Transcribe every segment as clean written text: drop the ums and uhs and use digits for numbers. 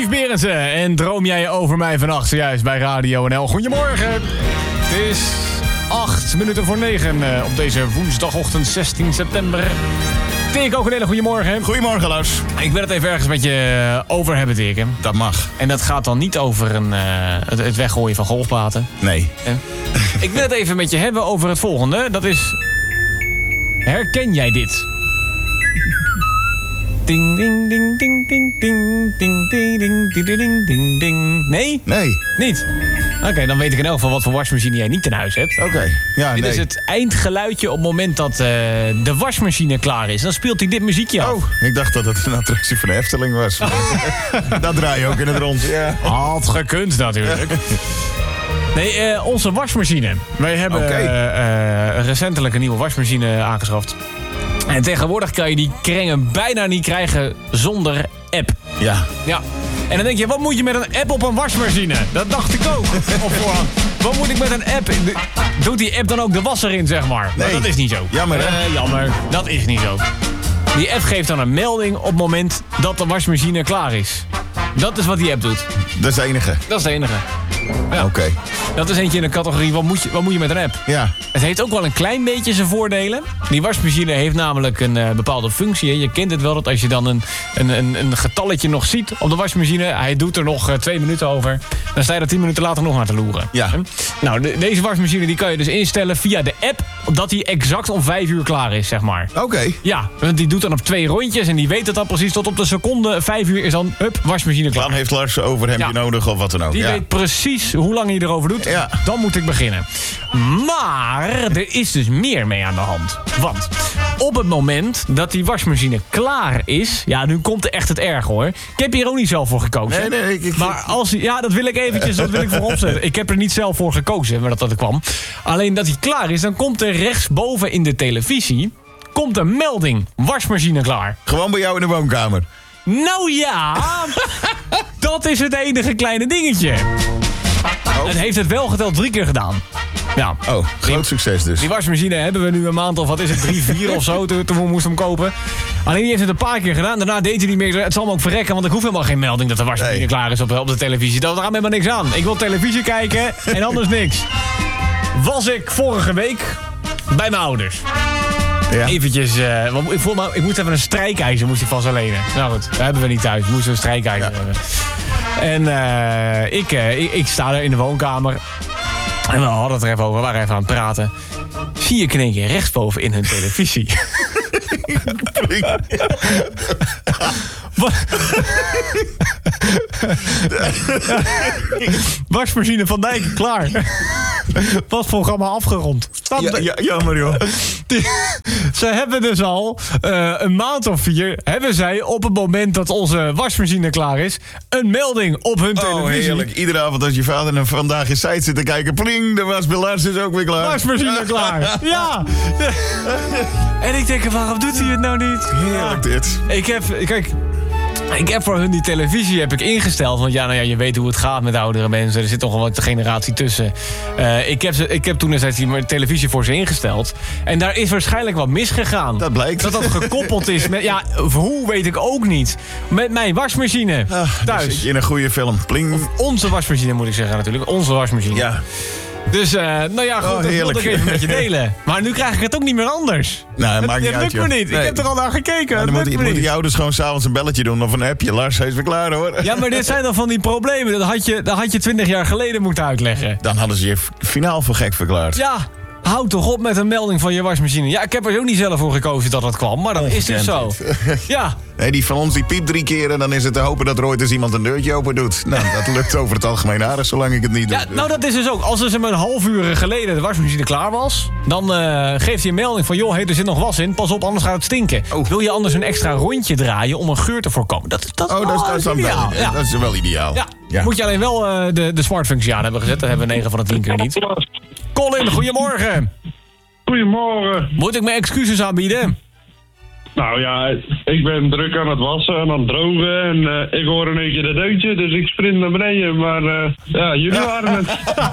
Dave Berendsen en Droom jij over mij vannacht zojuist bij Radio NL. Goedemorgen. Het is 8:08 op deze woensdagochtend 16 september. Dirk, ook een hele goede morgen. Goedemorgen, Lars. Ik wil het even ergens met je over hebben, Dirk. Dat mag. En dat gaat dan niet over het weggooien van golfplaten. Nee. Ik wil het even met je hebben over het volgende. Dat is... Herken jij dit? Ding, ding, ding, ding, ding, ding, ding, ding, ding, ding, ding, ding, ding. Nee? Nee. Niet? Oké, dan weet ik in elk geval wat voor wasmachine jij niet in huis hebt. Oké. Ja, Dit nee. is het eindgeluidje op het moment dat de wasmachine klaar is. Dan speelt hij dit muziekje af. Oh, ik dacht dat het een attractie van de Efteling was. Dat draai je ook in het rond. Ja. Had gekund natuurlijk. Nee, onze wasmachine. Wij hebben recentelijk een nieuwe wasmachine aangeschaft. En tegenwoordig kan je die krengen bijna niet krijgen zonder app. Ja. Ja. En dan denk je, wat moet je met een app op een wasmachine? Dat dacht ik ook op voorhand. Wat moet ik met een app? Doet die app dan ook de wasser in, zeg maar? Nee. Maar dat is niet zo. Jammer, hè? Jammer. Dat is niet zo. Die app geeft dan een melding op het moment dat de wasmachine klaar is. Dat is wat die app doet. Dat is het enige. Dat is de enige. Ja. Oké. Dat is eentje in de categorie, wat moet je met een app? Ja. Het heeft ook wel een klein beetje zijn voordelen. Die wasmachine heeft namelijk een bepaalde functie. Hè. Je kent het wel, dat als je dan een getalletje nog ziet op de wasmachine... hij doet er nog 2 minuten over... dan sta je er 10 minuten later nog naar te loeren. Ja. Nou, deze wasmachine die kan je dus instellen via de app... dat die exact om 5 uur klaar is, zeg maar. Oké. Ja, want die doet dan op 2 rondjes... en die weet het dan precies tot op de seconde 5 uur is dan... hup, wasmachine klaar. Dan heeft Lars een overhemdje nodig of wat dan ook. Die Ja. weet precies hoe lang hij erover doet. Ja. Dan moet ik beginnen. Maar er is dus meer mee aan de hand. Want op het moment dat die wasmachine klaar is... ja, nu komt er echt het erg, hoor. Ik heb hier ook niet zelf voor gekozen. Nee. Maar als hij... Ja, dat wil ik eventjes voorop zetten. Ik heb er niet zelf voor gekozen, maar dat kwam. Alleen dat hij klaar is, dan komt er rechtsboven in de televisie... komt een melding. Wasmachine klaar. Gewoon bij jou in de woonkamer. Nou ja, dat is het enige kleine dingetje. Oh. Het heeft het wel geteld 3 keer gedaan. Ja. Oh, groot succes dus. Die wasmachine hebben we nu een maand of wat is het, 3, 4 of zo, toen we moesten hem kopen. Alleen die heeft het een paar keer gedaan. Daarna deed hij niet meer. Het zal me ook verrekken, want ik hoef helemaal geen melding dat de wasmachine klaar is op de televisie. Daar gaat me helemaal niks aan. Ik wil televisie kijken en anders niks. Was ik vorige week bij mijn ouders. Ja. Eventjes, ik moest even een strijkijzer moest ik vast al lenen. Nou goed, dat hebben we niet thuis. We moesten een strijkijzer hebben. En ik sta er in de woonkamer. En we hadden het er even over, we waren even aan het praten. Zie ik in één keer rechtsboven in hun televisie. Wasmachine van Dijk, klaar. Wasprogramma afgerond. Jammer, joh. Ze hebben dus al een maand of 4... hebben zij op het moment dat onze wasmachine klaar is... een melding op hun televisie. Oh, heerlijk. Iedere avond als je vader en vandaag in site zit te kijken... pling, de wasbelaars is ook weer klaar. Wasmachine klaar. Ja. En ik denk, waarom doet hij het nou niet? Heerlijk dit. Ik heb voor hun die televisie ingesteld. Want je weet hoe het gaat met oudere mensen. Er zit toch wel wat generatie tussen. Ik heb toen destijds die televisie voor ze ingesteld. En daar is waarschijnlijk wat misgegaan. Dat blijkt. Dat gekoppeld is met... Ja, hoe weet ik ook niet. Met mijn wasmachine thuis. Zit je in een goede film. Pling. Onze wasmachine moet ik zeggen natuurlijk. Onze wasmachine. Ja. Dus, goed, dat wilde ik even met je delen. Maar nu krijg ik het ook niet meer anders. Nou, dat maakt niet uit, lukt me niet. Nee. Ik heb er al naar gekeken. Dan moeten je ouders gewoon s'avonds een belletje doen of een appje. Lars, hij is weer klaar, hoor. Ja, maar dit zijn dan van die problemen. Dat had je 20 jaar geleden moeten uitleggen. Dan hadden ze je finaal voor gek verklaard. Ja, houd toch op met een melding van je wasmachine. Ja, ik heb er ook niet zelf voor gekozen dat dat kwam. Maar dat is dus zo. Ja. Nee, die van ons die piept 3 keer en dan is het te hopen dat er ooit eens iemand een deurtje open doet. Nou, dat lukt over het algemeen aardig, zolang ik het niet doe. Ja, nou dat is dus ook. Als er een half uur geleden de wasmachine klaar was... dan geeft hij een melding van... joh, er zit nog was in, pas op, anders gaat het stinken. Oh. Wil je anders een extra rondje draaien om een geur te voorkomen? Dat is dan ideaal. wel, dat is wel ideaal. Ja. Moet je alleen wel de smartfunctie aan hebben gezet. Dat hebben we 9 van de 10 keer niet. Colin, goedemorgen. Goedemorgen. Moet ik mijn excuses aanbieden? Nou ja, ik ben druk aan het wassen en aan het drogen en ik hoor een beetje de deuntje, dus ik sprint naar beneden. Maar jullie waren het.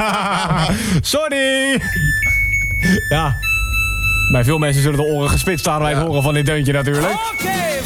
Sorry! Ja, bij veel mensen zullen de oren gespitst staan bij het horen van dit deuntje natuurlijk.